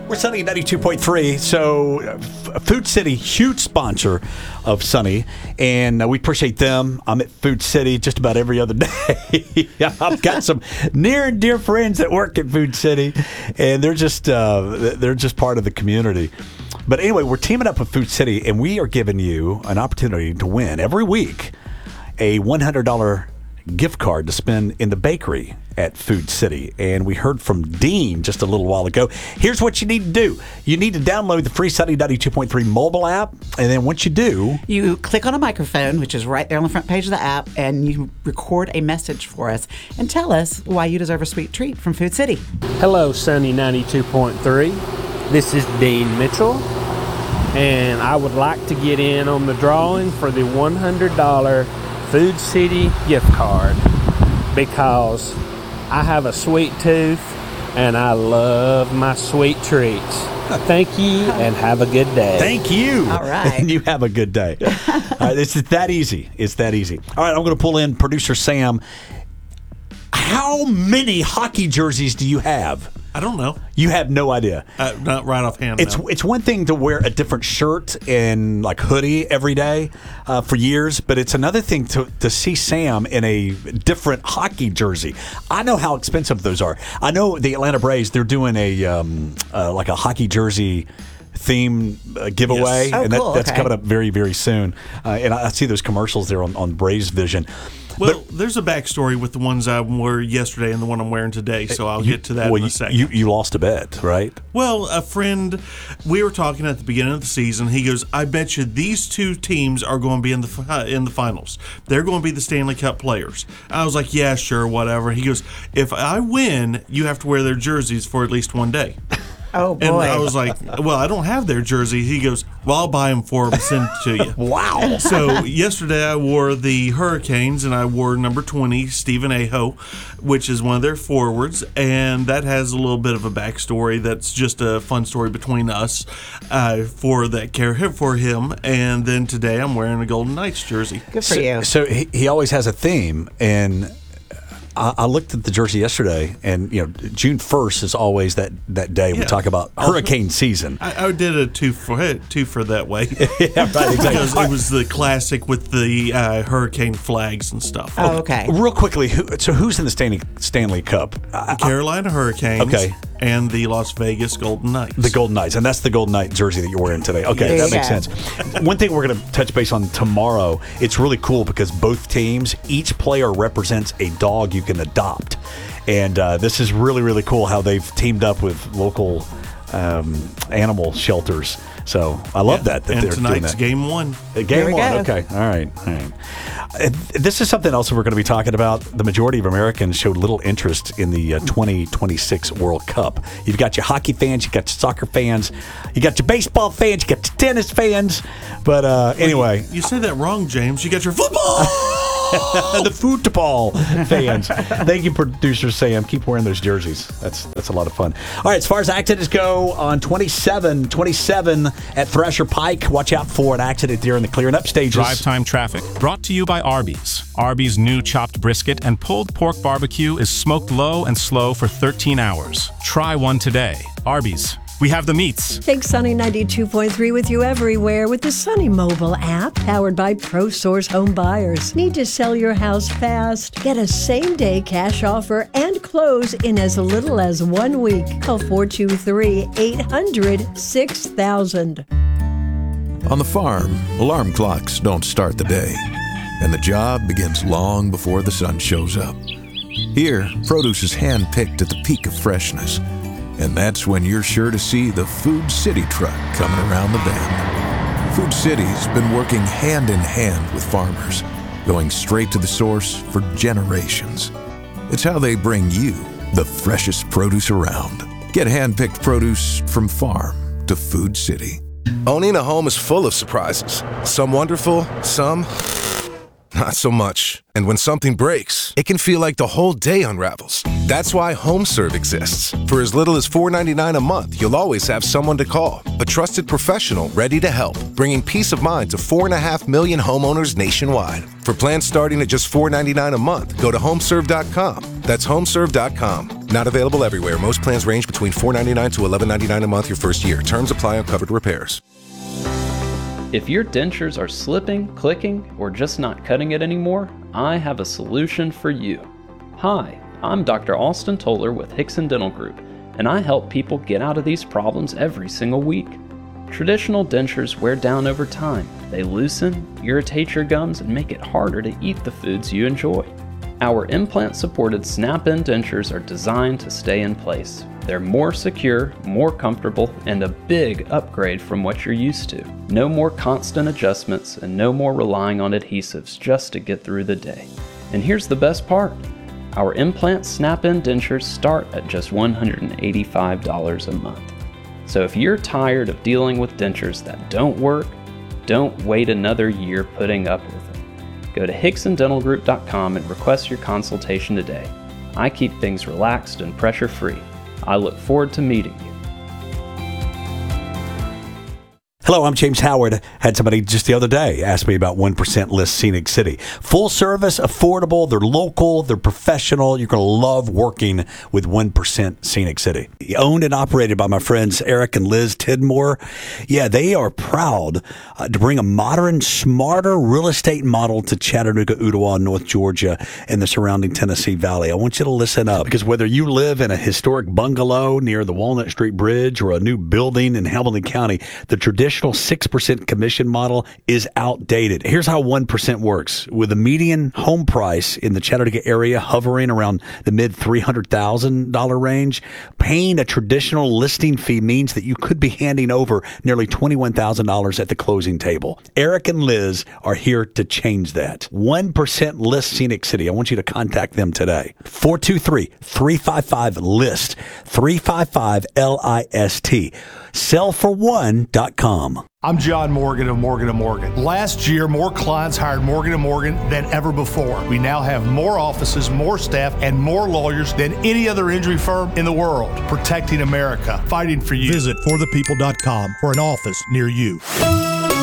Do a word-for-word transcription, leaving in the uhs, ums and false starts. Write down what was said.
We're Sunny ninety-two point three. So, uh, Food City, huge sponsor of Sunny, and uh, we appreciate them. I'm at Food City just about every other day. I've got some near and dear friends that work at Food City, and they're just uh, they're just part of the community. But anyway, we're teaming up with Food City, and we are giving you an opportunity to win every week a one hundred dollars gift card to spend in the bakery at Food City. And we heard from Dean just a little while ago. Here's what you need to do. You need to download the free Sunny ninety-two point three mobile app. And then once you do, you click on a microphone, which is right there on the front page of the app, and you record a message for us and tell us why you deserve a sweet treat from Food City. Hello, Sunny ninety-two point three. This is Dean Mitchell, and I would like to get in on the drawing for the one hundred dollars Food City gift card because I have a sweet tooth and I love my sweet treats. Thank you and have a good day. Thank you. All right. And you have a good day. uh, it's that easy. It's that easy. All right, I'm going to pull in producer Sam. How many hockey jerseys do you have? I don't know. You have no idea. Uh, not right offhand. It's no. it's one thing to wear a different shirt and like hoodie every day uh, for years, but it's another thing to, to see Sam in a different hockey jersey. I know how expensive those are. I know the Atlanta Braves, they're doing a um, uh, like a hockey jersey theme uh, giveaway, Yes. Oh, and that, cool. that's Okay. coming up very, very soon. Uh, and I, I see those commercials there on, on Braves Vision. Well, But- there's a backstory with the ones I wore yesterday and the one I'm wearing today, so I'll get to that well, in you, a second. You, you lost a bet, right? Well, a friend, we were talking at the beginning of the season. He goes, "I bet you these two teams are going to be in the fi- in the finals. They're going to be the Stanley Cup players." I was like, "Yeah, sure, whatever." He goes, "If I win, you have to wear their jerseys for at least one day." Oh, boy. And I was like, "Well, I don't have their jersey." He goes, "Well, I'll buy them for them and send it to you." Wow. So yesterday I wore the Hurricanes, and I wore number twenty, Stephen Aho, which is one of their forwards, and that has a little bit of a backstory. That's just a fun story between us uh, for that care for him. And then today I'm wearing a Golden Knights jersey. Good for so, you. So he, he always has a theme, and I, I looked at the jersey yesterday, and you know, June first is always that, that day we Yeah. talk about hurricane season. I, I did a two for two for that way. Yeah, right, exactly. Because it was the classic with the uh, hurricane flags and stuff. Oh, okay. Real quickly, who, so who's in the Stanley Stanley Cup? I- Carolina Hurricanes Okay. and the Las Vegas Golden Knights. The Golden Knights, and that's the Golden Knight jersey that you're wearing today. Okay, There that you makes go. sense. One thing we're going to touch base on tomorrow, it's really cool because both teams, each player represents a dog you can adopt. And uh, this is really, really cool how they've teamed up with local um, animal shelters. So I love Yeah. that, that and they're doing tonight's that. game one. Uh, Game Here we one, go. okay. All right, all right. Uh, This is something else we're going to be talking about. The majority of Americans showed little interest in the uh, twenty twenty-six World Cup. You've got your hockey fans, you've got your soccer fans, you got your baseball fans, you got your tennis fans. But uh, anyway, You say that wrong, James. You got your football. the football fans. Thank you, producer Sam. Keep wearing those jerseys. That's that's a lot of fun. All right, as far as accidents go, on twenty-seven, twenty-seven at Thrasher Pike, watch out for an accident there in the clearing up stages. Drive Time Traffic, brought to you by Arby's. Arby's new chopped brisket and pulled pork barbecue is smoked low and slow for thirteen hours. Try one today. Arby's. We have the meats. Take Sunny ninety-two point three with you everywhere with the Sunny mobile app, powered by ProSource Home Buyers. Need to sell your house fast? Get a same-day cash offer and close in as little as one week. Call four two three, eight hundred, six thousand. On the farm, alarm clocks don't start the day, and the job begins long before the sun shows up. Here, produce is hand-picked at the peak of freshness, and that's when you're sure to see the Food City truck coming around the bend. Food City's been working hand in hand with farmers, going straight to the source for generations. It's how they bring you the freshest produce around. Get hand-picked produce from farm to Food City. Owning a home is full of surprises. Some wonderful, some Not so much. And when something breaks, it can feel like the whole day unravels. That's why HomeServe exists. For as little as four dollars and ninety-nine cents a month, you'll always have someone to call. A trusted professional ready to help, bringing peace of mind to four point five million homeowners nationwide. For plans starting at just four dollars and ninety-nine cents a month, go to homeserve dot com. That's homeserve dot com. Not available everywhere. Most plans range between four dollars and ninety-nine cents to eleven dollars and ninety-nine cents a month your first year. Terms apply on covered repairs. If your dentures are slipping, clicking, or just not cutting it anymore, I have a solution for you. Hi, I'm Doctor Austin Toller with Hickson Dental Group, and I help people get out of these problems every single week. Traditional dentures wear down over time. They loosen, irritate your gums, and make it harder to eat the foods you enjoy. Our implant-supported snap-in dentures are designed to stay in place. They're more secure, more comfortable, and a big upgrade from what you're used to. No more constant adjustments and no more relying on adhesives just to get through the day. And here's the best part. Our implant snap-in dentures start at just one hundred eighty-five dollars a month. So if you're tired of dealing with dentures that don't work, don't wait another year putting up with it. Go to hickson dental group dot com and request your consultation today. I keep things relaxed and pressure-free. I look forward to meeting you. Hello, I'm James Howard. Had somebody just the other day ask me about one percent List Scenic City. Full service, affordable, they're local, they're professional. You're going to love working with one percent Scenic City. Owned and operated by my friends Eric and Liz Tidmore. Yeah, they are proud uh, to bring a modern, smarter real estate model to Chattanooga, Ooltewah, North Georgia, and the surrounding Tennessee Valley. I want you to listen up, because whether you live in a historic bungalow near the Walnut Street Bridge or a new building in Hamilton County, the traditional six percent commission model is outdated. Here's how one percent works. With a median home price in the Chattanooga area hovering around the mid three hundred thousand dollars range, paying a traditional listing fee means that you could be handing over nearly twenty-one thousand dollars at the closing table. Eric and Liz are here to change that. one percent List Scenic City. I want you to contact them today. four two three, three five five, LIST. three five five L I S T. sell for one dot com. I'm John Morgan of Morgan and Morgan. Last year, more clients hired Morgan and Morgan than ever before. We now have more offices, more staff, and more lawyers than any other injury firm in the world. Protecting America, fighting for you. Visit for the people dot com for an office near you.